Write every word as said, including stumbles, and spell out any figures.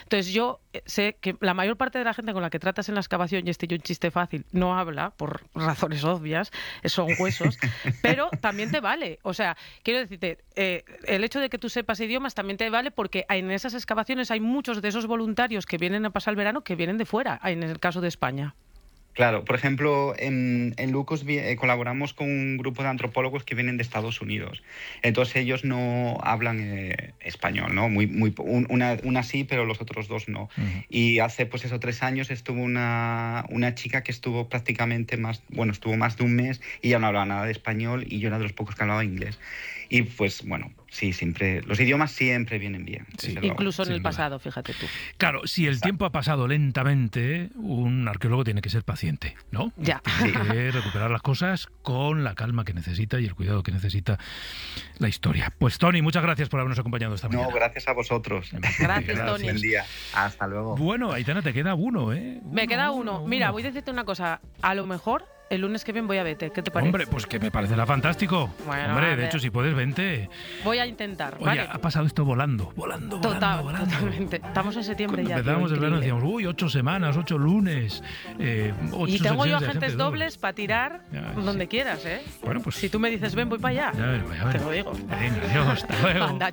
Entonces yo sé que la mayor parte de la gente con la que tratas en la excavación, y este y un chiste fácil, no habla por razones obvias, son huesos, pero también te vale. O sea, quiero decirte, eh, el hecho de que tú sepas idiomas también te vale porque en esas excavaciones hay muchos de esos voluntarios que vienen a pasar el verano que vienen de fuera, en el caso de España. Claro, por ejemplo, en, en Lucos eh, colaboramos con un grupo de antropólogos que vienen de Estados Unidos. Entonces ellos no hablan eh, español, ¿no? Muy, muy, un, una, una sí, pero los otros dos no. Uh-huh. Y hace, pues eso, tres años estuvo una, una chica que estuvo prácticamente más, bueno, estuvo más de un mes y ya no hablaba nada de español y yo era de los pocos que hablaba inglés. Y pues, bueno, sí, siempre, los idiomas siempre vienen bien. Sí, incluso en el duda. pasado, fíjate tú. Claro, si el Exacto. tiempo ha pasado lentamente, un arqueólogo tiene que ser paciente, ¿no? Ya. Tiene que recuperar las cosas con la calma que necesita y el cuidado que necesita la historia. Pues Toni, muchas gracias por habernos acompañado esta mañana. No, gracias a vosotros. Gracias, Toni. Buen día. Hasta luego. Bueno, Aitana, te queda uno, ¿eh? Uno, Me queda uno. uno. Mira, uno. voy a decirte una cosa. A lo mejor el lunes que viene voy a verte. ¿Qué te parece? Hombre, pues que me parecerá fantástico. Bueno, Hombre, de hecho, si puedes, vente. Voy a intentar, Oye, ¿vale? ha pasado esto volando, volando, Total, volando, volando. Totalmente. Estamos en septiembre Cuando ya. Empezamos el verano y decíamos, uy, ocho semanas, ocho lunes, eh, ocho Y tengo yo agentes, agentes dobles para tirar ya, donde sí. quieras, ¿eh? Bueno, pues... Si tú me dices, ven, voy para allá. Ya ver, ya ver. Te lo digo. Venga, adiós, hasta luego. Anda,